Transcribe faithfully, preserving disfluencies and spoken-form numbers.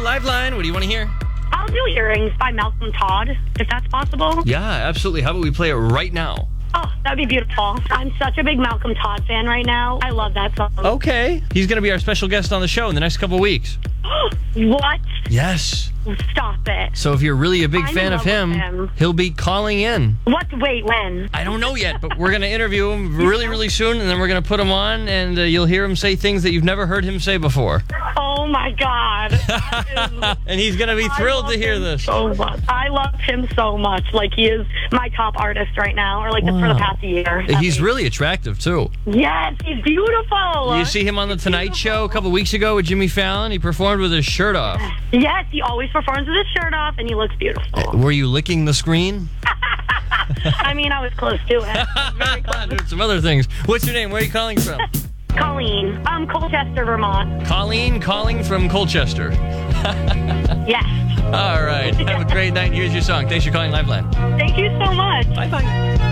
Liveline. What do you want to hear? I'll do Earrings by Malcolm Todd, if that's possible. Yeah, absolutely. How about we play it right now? Oh, that'd be beautiful. I'm such a big Malcolm Todd fan right now. I love that song. Okay. He's going to be our special guest on the show in the next couple weeks. What? Yes. Stop it. So if you're really a big I'm fan in of love with him, him. he'll be calling in. What? Wait, when? I don't know yet, but we're going to interview him really, really soon, and then we're going to put him on, and uh, you'll hear him say things that you've never heard him say before. Oh, my God. That is- And he's going to be thrilled I to love hear him this. So much. I love him so much. Like, he is my top artist right now, or like Wow. for the past year. He's really attractive, too. Yes, he's beautiful. You see him on The Tonight Show a couple weeks ago with Jimmy Fallon? He performed with his shirt off. Yes, he always performs with his shirt off, and he looks beautiful. Were you licking the screen? I mean, I was close to it. Very close. Doing some other things. What's your name? Where are you calling from? Colleen. Um, Colchester, Vermont. Colleen calling from Colchester. Yes. All right. Have a great night. Here's your song. Thanks for calling Liveline. Thank you so much. Bye-bye.